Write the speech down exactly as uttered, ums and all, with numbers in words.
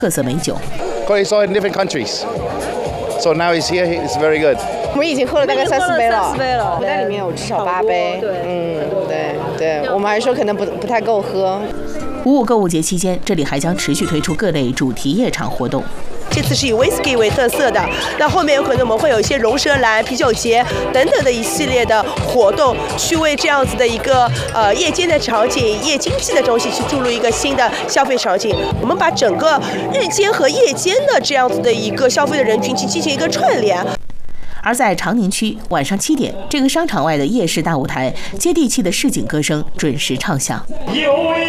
特色美酒。 Because he saw it in different countries, so now he's here. It's very good. 我们已经喝了大概三四杯了， 三四杯了， 口袋里面有至少八杯。 对， 嗯，对对，我们还说可能不不太够喝。 五五购物节期间，这里还将持续推出各类主题夜场活动。 这次是以 whisky 为特色的，那后面有可能我们会有一些龙舌兰、啤酒节等等的一系列的活动，去为这样子的一个呃夜间的场景、夜经济的东西去注入一个新的消费场景。我们把整个日间和夜间的这样子的一个消费的人群去进行一个串联。 而在长宁区，晚上七点，这个商场外的夜市大舞台，接地气的市井歌声准时唱响。